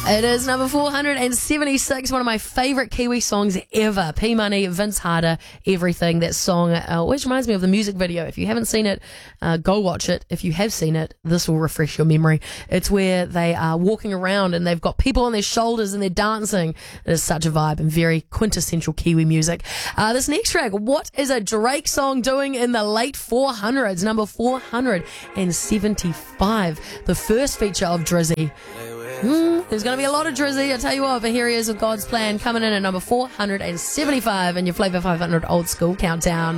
It is number 476, one of my favourite Kiwi songs ever. P Money, Vince Harder, Everything. That song always reminds me of the music video. If you haven't seen it, go watch it. If you have seen it, this will refresh your memory. It's where they are walking around and they've got people on their shoulders and they're dancing. It is such a vibe and very quintessential Kiwi music. This next track, what is a Drake song doing in the late 400s? Number 475. The first feature of Drizzy. There's going to be a lot of Drizzy, I tell you what, but here he is with God's Plan coming in at number 475 in your Flavour 500 Old School Countdown.